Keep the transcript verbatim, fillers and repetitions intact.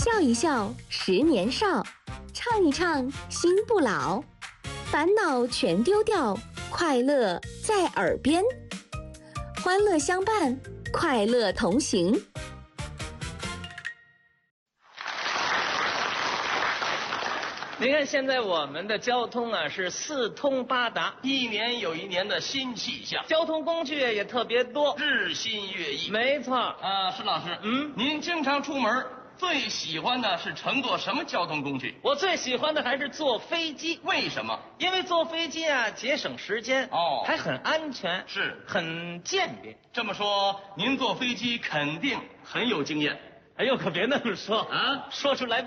笑一笑，十年少；唱一唱，心不老。烦恼全丢掉，快乐在耳边。欢乐相伴，快乐同行。 你看，现在我们的交通啊是四通八达， 一年有一年的新气象， 交通工具也特别多， 日新月异。 没错。 啊，施老师， 嗯， 您经常出门，最喜欢的是乘坐什么交通工具？ 我最喜欢的还是坐飞机。 为什么？ 因为坐飞机啊节省时间， 哦， 还很安全， 是很便便。 这么说，您坐飞机肯定很有经验。 哎呦，可别那么说啊， 说出来